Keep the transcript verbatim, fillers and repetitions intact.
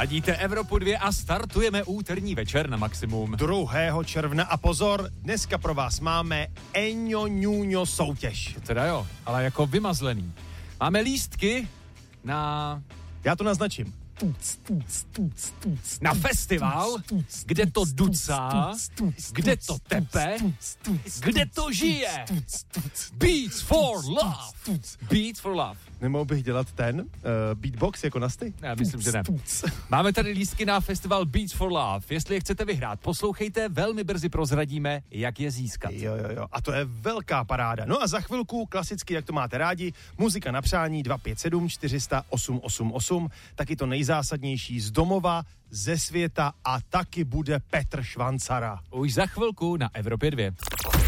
Ladíte Evropu dva a startujeme úterní večer na maximum. druhého června a pozor, dneska pro vás máme Eňo Ňuňo soutěž. Teda jo, ale jako vymazlený. Máme lístky na... Já to naznačím. Na festival, kde to ducá, kde to tepe, kde to žije. Beats for love. Beats for love. Nemohl bych dělat ten uh, beatbox jako na sty? Já myslím, že ne. Máme tady lístky na festival Beats for Love. Jestli je chcete vyhrát, poslouchejte, velmi brzy prozradíme, jak je získat. Jo, jo, jo. A to je velká paráda. No a za chvilku, klasicky, jak to máte rádi, muzika na přání dva pět sedm čtyři sta osm osm osm, taky to nejzásadnější z domova, ze světa a taky bude Petr Švancara. Už za chvilku na Evropě dva.